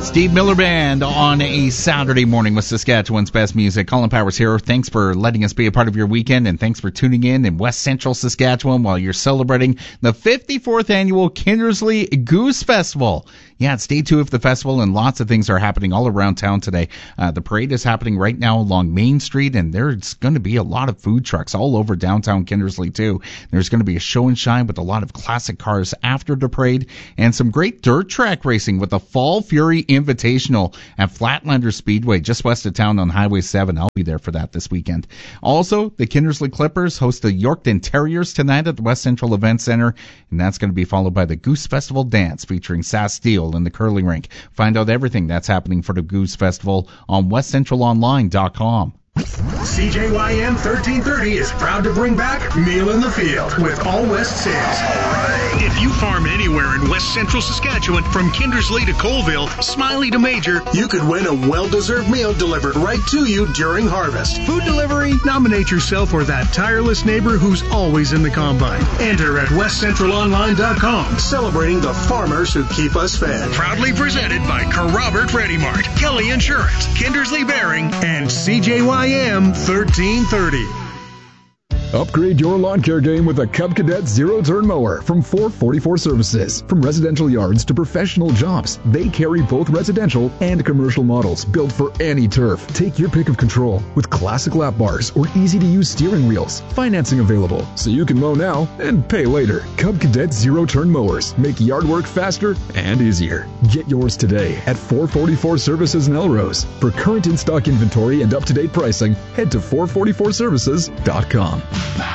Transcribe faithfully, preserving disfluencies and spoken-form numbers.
Steve Miller Band on a Saturday morning with Saskatchewan's best music. Colin Powers here. Thanks for letting us be a part of your weekend, and thanks for tuning in in West Central Saskatchewan while you're celebrating the fifty-fourth annual Kindersley Goose Festival. Yeah, it's day two of the festival, and lots of things are happening all around town today. Uh, the parade is happening right now along Main Street, and there's going to be a lot of food trucks all over downtown Kindersley, too. There's going to be a show and shine with a lot of classic cars after the parade, and some great dirt track racing with the Fall Fury Invitational at Flatlander Speedway, just west of town on Highway seven. I'll be there for that this weekend. Also, the Kindersley Clippers host the Yorkton Terriers tonight at the West Central Event Center, and that's going to be followed by the Goose Festival Dance featuring Sass Steele in the curling rink. Find out everything that's happening for the Goose Festival on west central online dot com. C J Y M thirteen thirty is proud to bring back Meal in the Field with All West Sales. All right. If you farm anywhere in West Central Saskatchewan, from Kindersley to Colville, Smiley to Major, you could win a well-deserved meal delivered right to you during harvest. Food delivery? Nominate yourself or that tireless neighbor who's always in the combine. Enter at west central online dot com, celebrating the farmers who keep us fed. Proudly presented by Corrobert Ready Mart, Kelly Insurance, Kindersley Bearing, and C J Y M thirteen thirty. Upgrade your lawn care game with a Cub Cadet zero-turn mower from four forty-four Services. From residential yards to professional jobs, they carry both residential and commercial models built for any turf. Take your pick of control with classic lap bars or easy-to-use steering wheels. Financing available, so you can mow now and pay later. Cub Cadet zero-turn mowers make yard work faster and easier. Get yours today at four forty-four Services in Elrose. For current in-stock inventory and up-to-date pricing, head to four forty-four services dot com.